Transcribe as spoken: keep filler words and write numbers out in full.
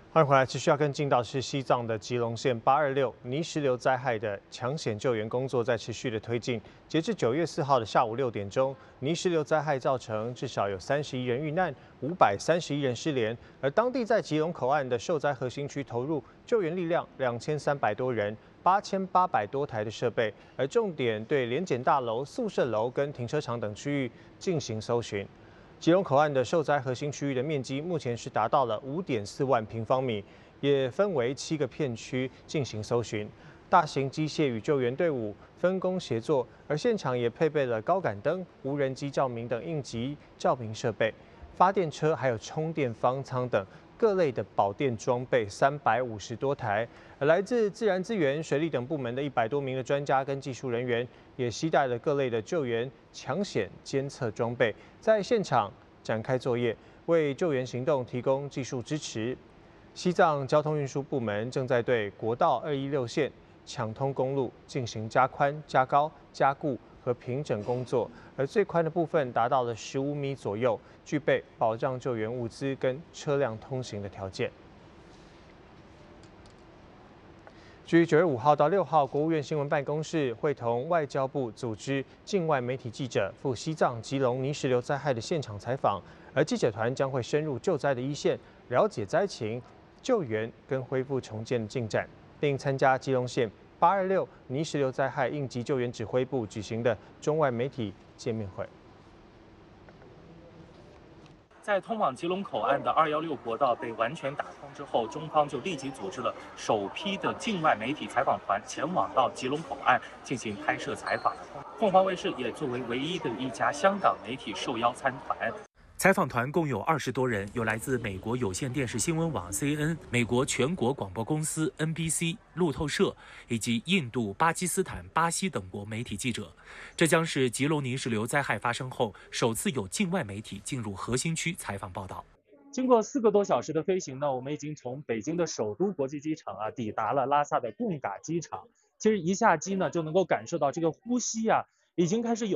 欢迎回来，持续要跟进到是西藏的吉隆县八二六泥石流灾害的抢险救援工作在持续的推进。截至九月四号的下午六点钟，泥石流灾害造成至少有三十一人遇难，五百三十一人失联。而当地在吉隆口岸的受灾核心区投入救援力量两千三百多人，八千八百多台的设备，而重点对联检大楼、宿舍楼跟停车场等区域进行搜寻。吉隆口岸的受灾核心区域的面积目前是达到了五点四万平方米，也分为七个片区进行搜寻。大型机械与救援队伍分工协作，而现场也配备了高感灯、无人机照明等应急照明设备、发电车，还有充电方舱等各类的保电装备三百五十多台。而来自自然资源、水利等部门的一百多名的专家跟技术人员，也携带了各类的救援、抢险监测装备，在现场展开作业，为救援行动提供技术支持。西藏交通运输部门正在对国道二一六线抢通公路进行加宽、加高、加固和平整工作，而最宽的部分达到了十五米左右，具备保障救援物资跟车辆通行的条件。于九月五号到六号，国务院新闻办公室会同外交部组织境外媒体记者赴西藏吉隆泥石流灾害的现场采访，而记者团将会深入救灾的一线，了解灾情、救援跟恢复重建的进展，并参加吉隆县八二六泥石流灾害应急救援指挥部举行的中外媒体见面会。 在通往吉隆口岸的二一六国道被完全打通之后，中方就立即组织了首批的境外媒体采访团前往到吉隆口岸进行拍摄采访。凤凰卫视也作为唯一的一家香港媒体受邀参团。采访团共有二十多人，有来自美国有线电视新闻网 C N、美国全国广播公司 N B C、路透社以及印度、巴基斯坦、巴西等国媒体记者。这将是吉隆泥石流灾害发生后首次有境外媒体进入核心区采访报道。经过四个多小时的飞行呢，我们已经从北京的首都国际机场啊抵达了拉萨的贡嘎机场。其实一下机呢，就能够感受到这个呼吸啊，已经开始有